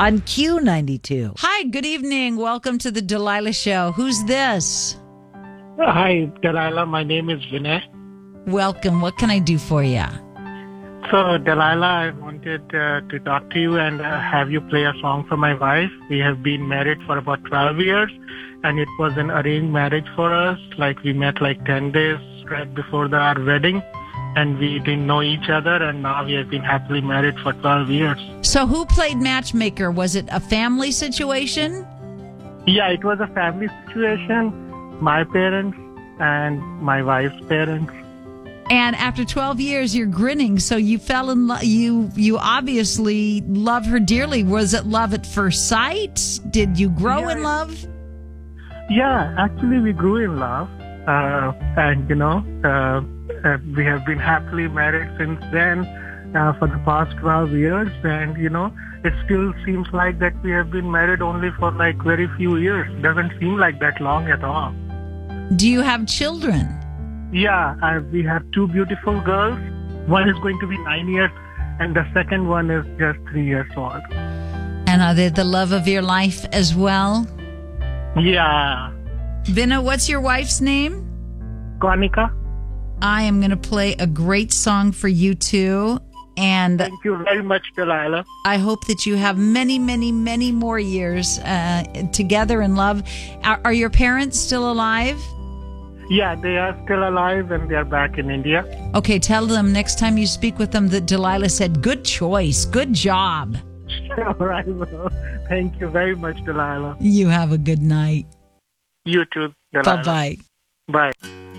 on Q92. Hi, good evening. Welcome to the Delilah Show. Who's this? Hi, Delilah. My name is Vinay. Welcome. What can I do for you? So, Delilah, I wanted to talk to you and have you play a song for my wife. We have been married for about 12 years, and it was an arranged marriage for us. Like, we met like 10 days right before our wedding, and we didn't know each other, and now we have been happily married for 12 years. So who played matchmaker? Was it a family situation? Yeah, it was a family situation. My parents and my wife's parents. And after 12 years, you're grinning. So you fell in love. You obviously love her dearly. Was it love at first sight? Did you grow in love? Yeah, actually, we grew in love. And, we have been happily married since then for the past 12 years. And, it still seems like that we have been married only for like very few years. Doesn't seem like that long at all. Do you have children? Yeah, we have two beautiful girls. One is going to be 9 years, and the second one is just 3 years old. And are they the love of your life as well? Yeah. Vinna, what's your wife's name? Konika. I am going to play a great song for you two. And thank you very much, Delilah. I hope that you have many, many, many more years together in love. Are your parents still alive? Yeah, they are still alive and they are back in India. Okay, tell them next time you speak with them that Delilah said, good choice, good job. All right, well, thank you very much, Delilah. You have a good night. You too, Delilah. Bye-bye. Bye.